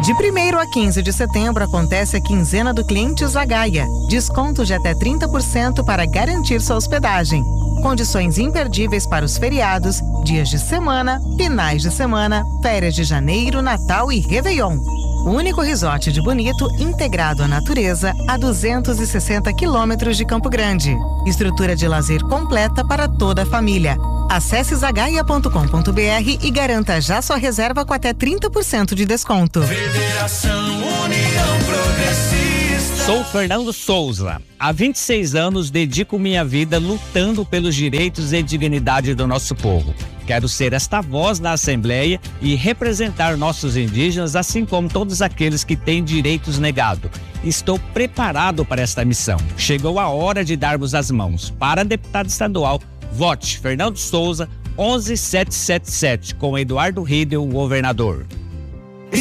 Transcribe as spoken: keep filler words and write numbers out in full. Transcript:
De primeiro a quinze de setembro acontece a quinzena do cliente Zagaia. Desconto de até trinta por cento para garantir sua hospedagem. Condições imperdíveis para os feriados, dias de semana, finais de semana, férias de janeiro, Natal e Réveillon. O único resort de Bonito integrado à natureza a duzentos e sessenta quilômetros de Campo Grande. Estrutura de lazer completa para toda a família. Acesse zagaia ponto com ponto br e garanta já sua reserva com até trinta por cento de desconto. Federação União Progressista. Sou Fernando Souza. Há vinte e seis anos dedico minha vida lutando pelos direitos e dignidade do nosso povo. Quero ser esta voz na Assembleia e representar nossos indígenas, assim como todos aqueles que têm direitos negados. Estou preparado para esta missão. Chegou a hora de darmos as mãos. Para deputado estadual, vote Fernando Souza um um sete sete sete com Eduardo Riedel, governador.